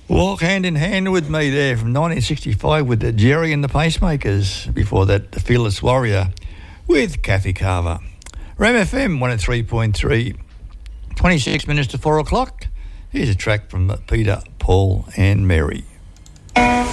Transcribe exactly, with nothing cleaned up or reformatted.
Walk hand in hand with me there from nineteen sixty-five with the Jerry and the Pacemakers. Before that, the Fearless Warrior with Kathy Carver. Ram F M one oh three point three, twenty-six minutes to four o'clock. Here's a track from Peter, Paul and Mary.